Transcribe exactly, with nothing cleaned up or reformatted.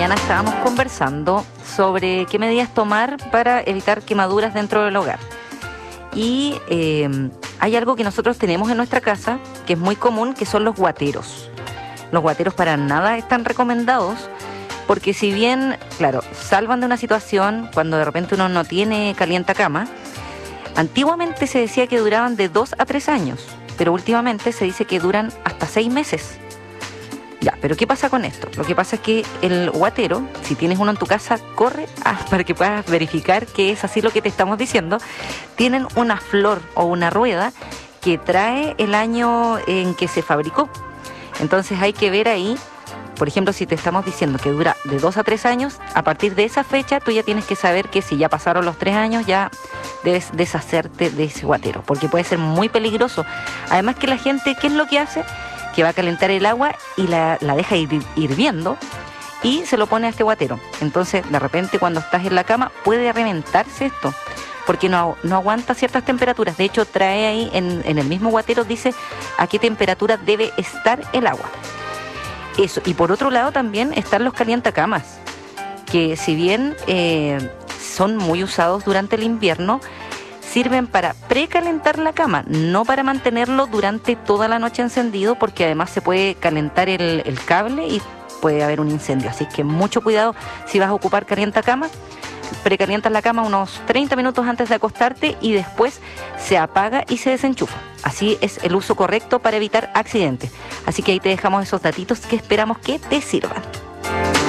mañana estábamos conversando sobre qué medidas tomar para evitar quemaduras dentro del hogar. Y eh, hay algo que nosotros tenemos en nuestra casa que es muy común, que son los guateros. Los guateros para nada están recomendados porque si bien, claro, salvan de una situación cuando de repente uno no tiene calientacama, antiguamente se decía que duraban de dos a tres años, pero últimamente se dice que duran hasta seis meses. Ya, pero ¿qué pasa con esto? Lo que pasa es que el guatero, si tienes uno en tu casa, corre a, para que puedas verificar que es así lo que te estamos diciendo. Tienen una flor o una rueda que trae el año en que se fabricó. Entonces hay que ver ahí, por ejemplo, si te estamos diciendo que dura de dos a tres años, a partir de esa fecha tú ya tienes que saber que si ya pasaron los tres años ya debes deshacerte de ese guatero, porque puede ser muy peligroso. Además que la gente, ¿qué es lo que hace? Que va a calentar el agua y la, la deja hir, hirviendo y se lo pone a este guatero. Entonces, de repente, cuando estás en la cama, puede reventarse esto, porque no, no aguanta ciertas temperaturas. De hecho, trae ahí en, en el mismo guatero, dice a qué temperatura debe estar el agua. Eso. Y por otro lado también están los calientacamas, que si bien eh, son muy usados durante el invierno, sirven para precalentar la cama, no para mantenerlo durante toda la noche encendido, porque además se puede calentar el, el cable y puede haber un incendio. Así que mucho cuidado si vas a ocupar calientacama. Precalientas la cama unos treinta minutos antes de acostarte y después se apaga y se desenchufa. Así es el uso correcto para evitar accidentes. Así que ahí te dejamos esos datitos que esperamos que te sirvan.